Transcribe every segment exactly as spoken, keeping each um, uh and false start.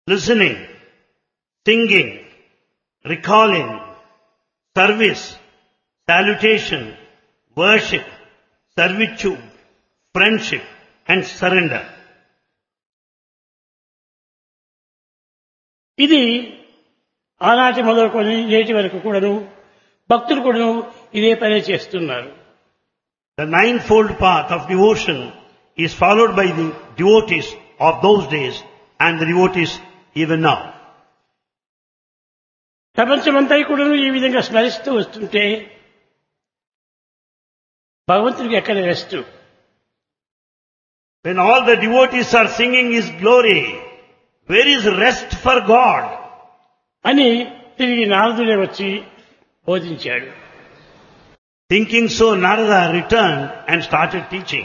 listening, singing, recalling, service, salutation, worship, servitude, friendship and surrender. ఇది ఆనాటి మొదలుకొని నేటి వరకు కూడాను భక్తులు కూడాను ఇదే పనే చేస్తున్నారు. The ninefold path of devotion is followed by the devotees of those days and the devotees even now. ప్రపంచమంతా కూడాను ఈ విధంగా స్మరిస్తూ వస్తుంటే భగవంతుడికి ఎక్కడ rest? When all the devotees are singing His glory, where is rest for God? అని తిరిగి నారదుడే వచ్చి బోధించాడు. Thinking so, Narada returned and started teaching.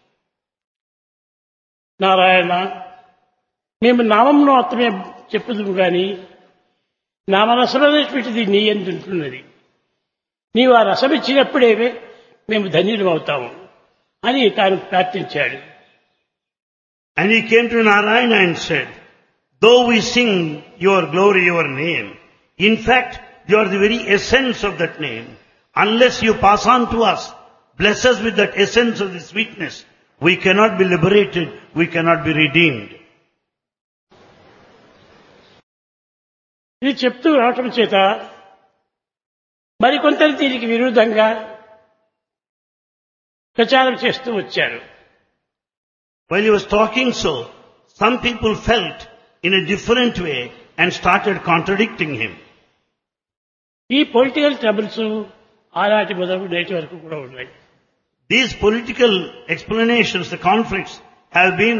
Narayana, మేము నామంలో మాత్రమే చెప్పుదుము గాని నామరసమైనటువంటిది నీ యందు ఉంటున్నది. నీవు ఆ రసం ఇచ్చినప్పుడే మేము ధన్యులం అవుతాము అని తాను ప్రార్థించాడు. And he came to Narayana and said, though we sing your glory, your name, in fact, you are the very essence of that name. Unless you pass on to us, bless us with that essence of the sweetness, we cannot be liberated, we cannot be redeemed. ఇది చెప్తూ రావటం చేత మరికొంతరు దీనికి విరుద్ధంగా ప్రచారం చేస్తూ వచ్చారు. While he was talking so, some people felt in a different way and started contradicting him. ఈ పొలిటికల్ ట్రబుల్స్ ఆనాటి మొదలు నేటి వరకు కూడా ఉన్నాయి. These political explanations, the conflicts have been